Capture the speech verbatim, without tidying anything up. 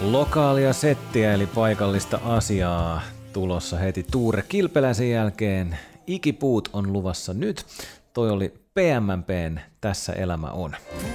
Lokaalia settiä eli paikallista asiaa tulossa heti Tuure Kilpeläisen jälkeen. Ikipuut on luvassa nyt. Toi oli P M M P:n Tässä elämä on.